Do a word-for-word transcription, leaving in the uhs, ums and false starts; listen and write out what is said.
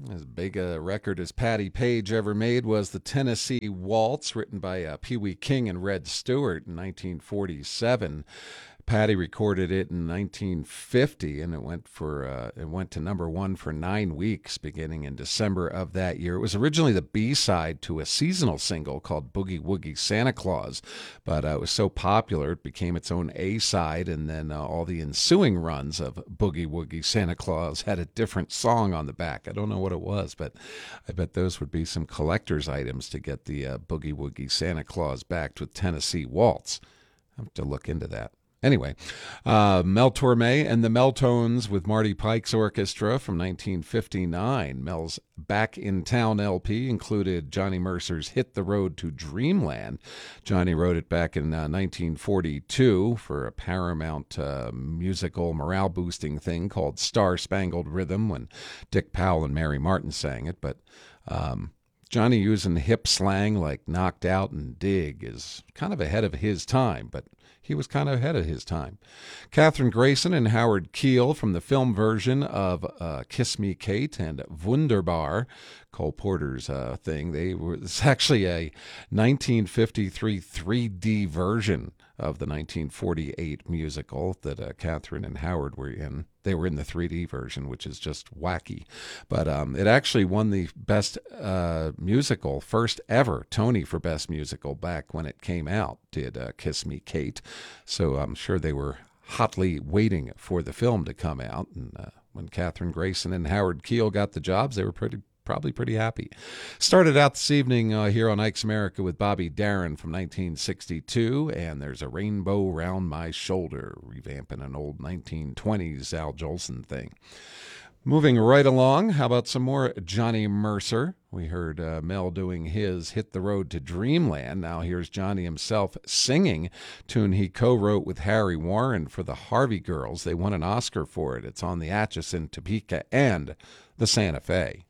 As big a record as Patti Page ever made was the Tennessee Waltz, written by uh, Pee Wee King and Red Stewart in nineteen forty-seven. Patti recorded it in nineteen fifty, and it went for uh, it went to number one for nine weeks, beginning in December of that year. It was originally the B-side to a seasonal single called "Boogie Woogie Santa Claus," but uh, it was so popular it became its own A-side, and then uh, all the ensuing runs of "Boogie Woogie Santa Claus" had a different song on the back. I don't know what it was, but I bet those would be some collector's items to get the uh, "Boogie Woogie Santa Claus" backed with Tennessee Waltz. I have to look into that. Anyway, uh, Mel Torme and the Meltones with Marty Pike's Orchestra from nineteen fifty-nine. Mel's Back in Town L P included Johnny Mercer's Hit the Road to Dreamland. Johnny wrote it back in uh, nineteen forty-two for a Paramount uh, musical morale-boosting thing called Star Spangled Rhythm when Dick Powell and Mary Martin sang it. But um, Johnny using hip slang like knocked out and dig is kind of ahead of his time, but he was kind of ahead of his time. Kathryn Grayson and Howard Keel from the film version of uh, Kiss Me Kate and Wunderbar, Cole Porter's uh, thing. They were, it's actually a nineteen fifty-three three D version of the nineteen forty-eight musical that uh, Kathryn and Howard were in. They were in the three D version, which is just wacky. But um, it actually won the Best uh, Musical, first ever Tony for Best Musical back when it came out, did uh, Kiss Me Kate. So I'm sure they were hotly waiting for the film to come out. And uh, when Kathryn Grayson and Howard Keel got the jobs, they were pretty probably pretty happy. Started out this evening uh, here on Ike's America with Bobby Darin from nineteen sixty-two, and There's a Rainbow Round My Shoulder, revamping an old nineteen twenties Al Jolson thing. Moving right along, how about some more Johnny Mercer? We heard uh, Mel doing his Hit the Road to Dreamland. Now here's Johnny himself singing, tune he co-wrote with Harry Warren for the Harvey Girls. They won an Oscar for it. It's on the Atchison, Topeka, and the Santa Fe.